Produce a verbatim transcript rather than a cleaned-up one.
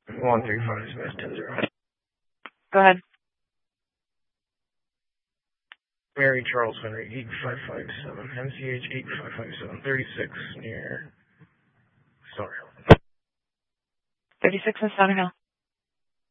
one three five Smith ten zero. Go ahead. Mary Charles Henry eight five five seven. M C H eight five five seven. thirty-six near Stony Hill. thirty-six in Stony Hill.